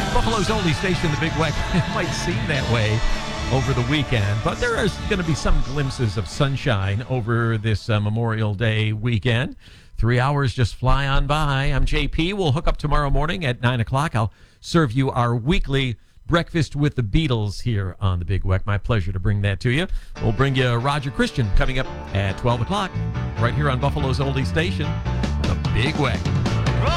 Buffalo's Oldie Station, the Big Weck. It might seem that way over the weekend, but there is going to be some glimpses of sunshine over this Memorial Day weekend. 3 hours just fly on by. I'm JP. We'll hook up tomorrow morning at 9 o'clock. I'll serve you our weekly Breakfast with the Beatles here on the Big Weck. My pleasure to bring that to you. We'll bring you Roger Christian coming up at 12 o'clock right here on Buffalo's Oldie Station, the Big Weck.